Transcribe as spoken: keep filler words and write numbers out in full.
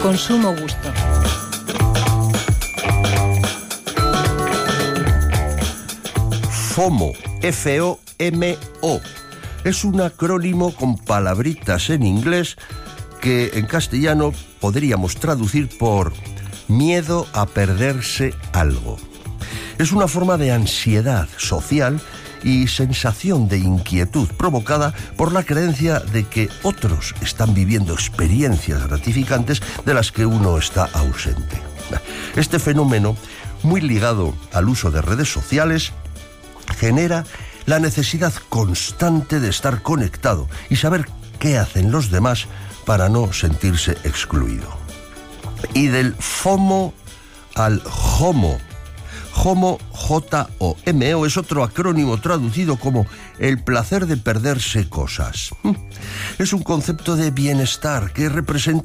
con sumo gusto. FOMO, F O M O. Es un acrónimo con palabritas en inglés que en castellano podríamos traducir por miedo a perderse algo. Es una forma de ansiedad social y sensación de inquietud provocada por la creencia de que otros están viviendo experiencias gratificantes de las que uno está ausente. Este fenómeno, muy ligado al uso de redes sociales, genera la necesidad constante de estar conectado y saber qué hacen los demás para no sentirse excluido. Y del FOMO al HOMO. HOMO, J O M O, es otro acrónimo traducido como el placer de perderse cosas. Es un concepto de bienestar que representa